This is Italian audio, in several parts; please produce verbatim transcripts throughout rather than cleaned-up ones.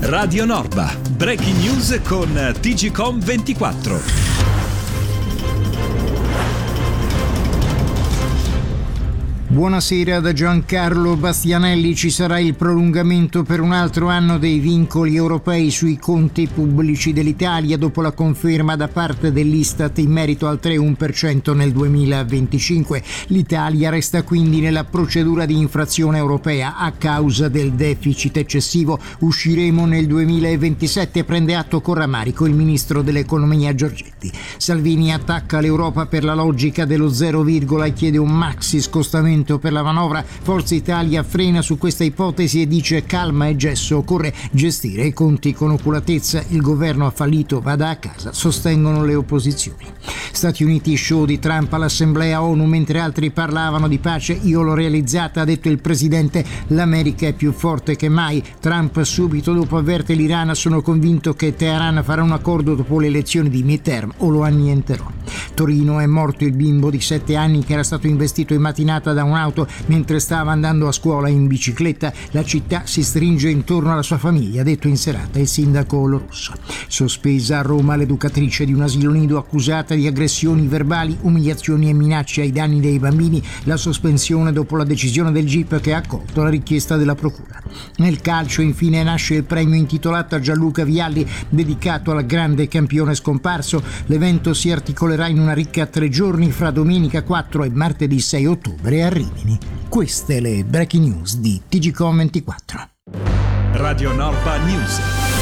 Radio Norba, breaking news con T G Com ventiquattro. Buonasera da Giancarlo Bastianelli. Ci sarà il prolungamento per un altro anno dei vincoli europei sui conti pubblici dell'Italia dopo la conferma da parte dell'Istat in merito al tre virgola uno per cento nel duemilaventicinque. L'Italia resta quindi nella procedura di infrazione europea a causa del deficit eccessivo. Usciremo nel duemilaventisette, prende atto con rammarico il ministro dell'economia Giorgetti. Salvini attacca l'Europa per la logica dello zero virgola e chiede un maxi scostamento per la manovra. Forza Italia frena su questa ipotesi e dice calma e gesso, occorre gestire i conti con oculatezza, il governo ha fallito, vada a casa, sostengono le opposizioni. Stati Uniti, show di Trump all'Assemblea ONU mentre altri parlavano di pace, io l'ho realizzata, ha detto il presidente, l'America è più forte che mai. Trump subito dopo avverte l'Iran, sono convinto che Teheran farà un accordo dopo le elezioni di midterm o lo annienterò. Torino, è morto il bimbo di sette anni che era stato investito in mattinata da un'auto mentre stava andando a scuola in bicicletta. La città si stringe intorno alla sua famiglia, ha detto in serata il sindaco Lorusso. Sospesa a Roma l'educatrice di un asilo nido accusata di aggressioni verbali, umiliazioni e minacce ai danni dei bambini. La sospensione dopo la decisione del G I P che ha accolto la richiesta della procura. Nel calcio infine nasce il premio intitolato a Gianluca Vialli dedicato al grande campione scomparso. L'evento si articolerà in una ricca tre giorni fra domenica quattro e martedì sei ottobre a Rimini. Queste le breaking news di T G Com ventiquattro. Radio Norba News.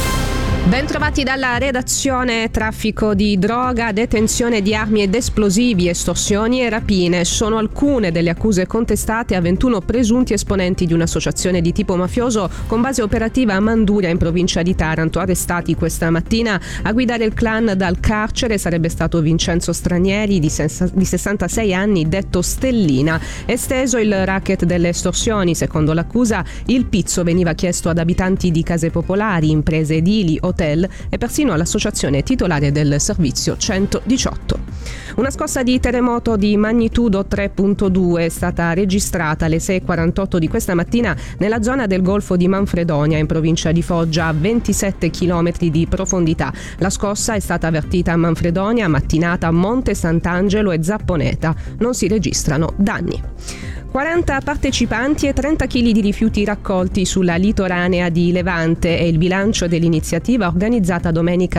Ben trovati dalla redazione. Traffico di droga, detenzione di armi ed esplosivi, estorsioni e rapine sono alcune delle accuse contestate a ventuno presunti esponenti di un'associazione di tipo mafioso con base operativa a Manduria in provincia di Taranto. Arrestati questa mattina a guidare il clan dal carcere sarebbe stato Vincenzo Stranieri di sessantasei anni, detto Stellina. Esteso il racket delle estorsioni, secondo l'accusa il pizzo veniva chiesto ad abitanti di case popolari, imprese edili, hotel e persino all'associazione titolare del servizio centodiciotto. Una scossa di terremoto di magnitudo tre virgola due è stata registrata alle sei e quarantotto di questa mattina nella zona del Golfo di Manfredonia in provincia di Foggia a ventisette chilometri di profondità. La scossa è stata avvertita a Manfredonia, Mattinata, Monte Sant'Angelo e Zapponeta. Non si registrano danni. quaranta partecipanti e trenta chili di rifiuti raccolti sulla litoranea di Levante è il bilancio dell'iniziativa organizzata domenica